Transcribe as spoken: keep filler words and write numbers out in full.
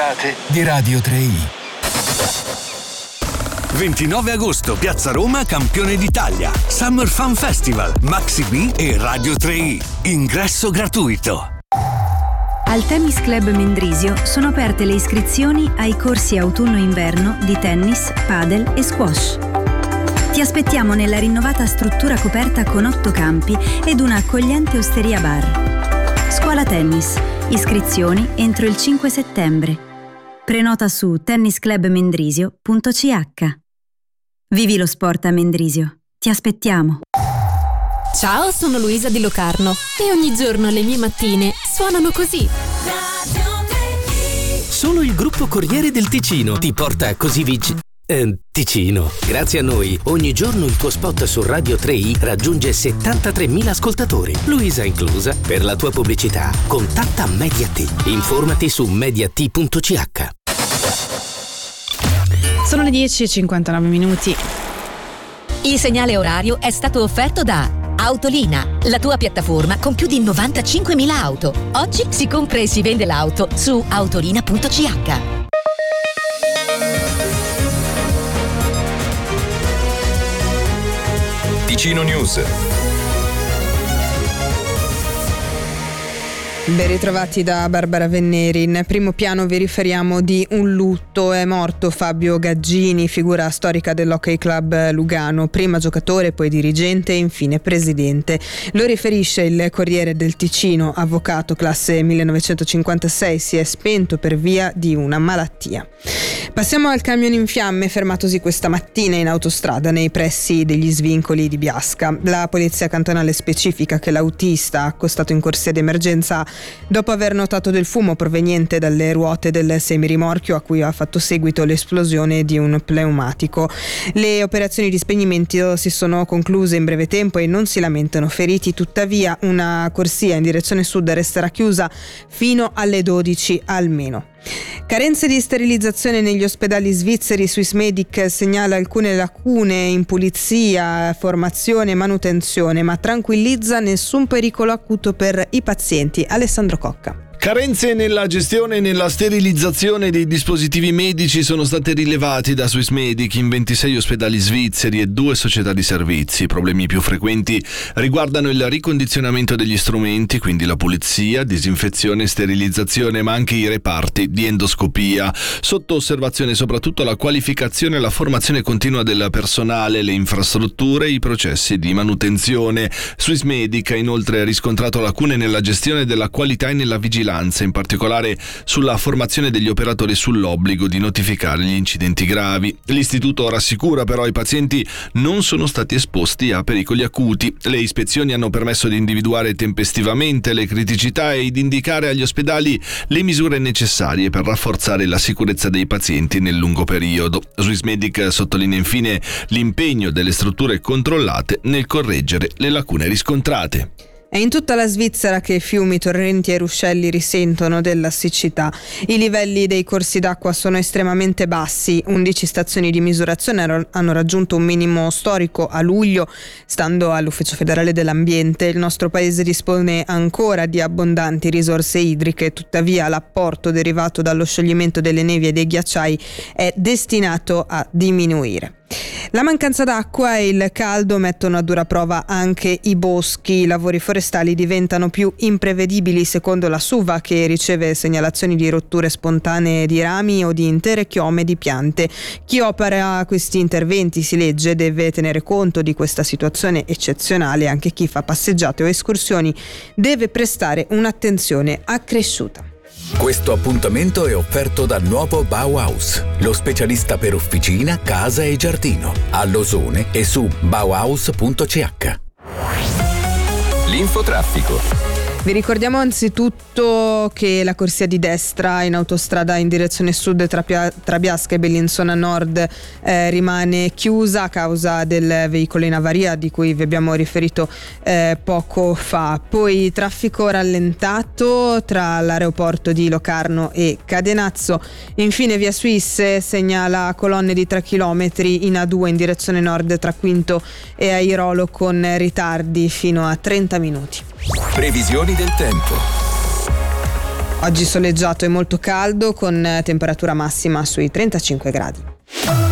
puntate di Radio tre i. ventinove agosto, Piazza Roma, campione d'Italia. Summer Fun Festival, Maxi B e Radio tre i. Ingresso gratuito. Al Tennis Club Mendrisio sono aperte le iscrizioni ai corsi autunno-inverno di tennis, padel e squash. Ti aspettiamo nella rinnovata struttura coperta con otto campi ed una accogliente osteria bar. Scuola tennis. Iscrizioni entro il cinque settembre. Prenota su tennis club mendrisio punto c h. Vivi lo sport a Mendrisio. Ti aspettiamo. Ciao, sono Luisa di Locarno e ogni giorno le mie mattine suonano così. Solo il gruppo Corriere del Ticino ti porta così vicino. Eh, Ticino. Grazie a noi, ogni giorno il tuo spot su Radio tre i raggiunge settantatremila ascoltatori, Luisa inclusa. Per la tua pubblicità, contatta Mediat. Informati su mediat punto c h. Sono le dieci e cinquantanove minuti. Il segnale orario è stato offerto da Autolina, la tua piattaforma con più di novantacinquemila auto. Oggi si compra e si vende l'auto su autolina punto c h. Ticino News. Ben ritrovati da Barbara Venneri. In primo piano vi riferiamo di un lutto. È morto Fabio Gaggini, figura storica dell'Hockey Club Lugano, prima giocatore, poi dirigente e infine presidente. Lo riferisce il Corriere del Ticino. Avvocato, classe millenovecentocinquantasei, si è spento per via di una malattia. Passiamo al camion in fiamme fermatosi questa mattina in autostrada nei pressi degli svincoli di Biasca. La polizia cantonale specifica che l'autista accostato in corsia d'emergenza dopo aver notato del fumo proveniente dalle ruote del semirimorchio a cui ha fatto seguito l'esplosione di un pneumatico. Le operazioni di spegnimento si sono concluse in breve tempo e non si lamentano feriti, tuttavia una corsia in direzione sud resterà chiusa fino alle dodici almeno. Carenze di sterilizzazione negli ospedali svizzeri. Swissmedic segnala alcune lacune in pulizia, formazione e manutenzione, ma tranquillizza: nessun pericolo acuto per i pazienti. Alessandro Cocca. Carenze nella gestione e nella sterilizzazione dei dispositivi medici sono state rilevati da Swissmedic in ventisei ospedali svizzeri e due società di servizi. I problemi più frequenti riguardano il ricondizionamento degli strumenti, quindi la pulizia, disinfezione e sterilizzazione, ma anche i reparti di endoscopia. Sotto osservazione soprattutto la qualificazione e la formazione continua del personale, le infrastrutture e i processi di manutenzione. Swissmedic ha inoltre riscontrato lacune nella gestione della qualità e nella vigilanza, in particolare sulla formazione degli operatori sull'obbligo di notificare gli incidenti gravi. L'istituto rassicura però i pazienti non sono stati esposti a pericoli acuti. Le ispezioni hanno permesso di individuare tempestivamente le criticità e di indicare agli ospedali le misure necessarie per rafforzare la sicurezza dei pazienti nel lungo periodo. Swissmedic sottolinea infine l'impegno delle strutture controllate nel correggere le lacune riscontrate. È in tutta la Svizzera che fiumi, torrenti e ruscelli risentono della siccità. I livelli dei corsi d'acqua sono estremamente bassi. undici stazioni di misurazione hanno raggiunto un minimo storico a luglio. Stando all'Ufficio federale dell'ambiente, il nostro paese dispone ancora di abbondanti risorse idriche, tuttavia l'apporto derivato dallo scioglimento delle nevi e dei ghiacciai è destinato a diminuire. La mancanza d'acqua e il caldo mettono a dura prova anche i boschi. I lavori forestali diventano più imprevedibili, secondo la SUVA, che riceve segnalazioni di rotture spontanee di rami o di intere chiome di piante. Chi opera questi interventi, si legge, deve tenere conto di questa situazione eccezionale. Anche chi fa passeggiate o escursioni deve prestare un'attenzione accresciuta. Questo appuntamento è offerto dal nuovo Bauhaus, lo specialista per officina, casa e giardino, a Losone e su bauhaus punto c h. L'infotraffico. Vi ricordiamo anzitutto che la corsia di destra in autostrada in direzione sud tra, Pia- tra Biasca e Bellinzona Nord eh, rimane chiusa a causa del veicolo in avaria di cui vi abbiamo riferito eh, poco fa. Poi traffico rallentato tra l'aeroporto di Locarno e Cadenazzo. Infine via Suisse segnala colonne di tre chilometri in A due in direzione nord tra Quinto e Airolo con ritardi fino a trenta minuti. Previsioni del tempo. Oggi soleggiato e molto caldo con temperatura massima sui trentacinque gradi.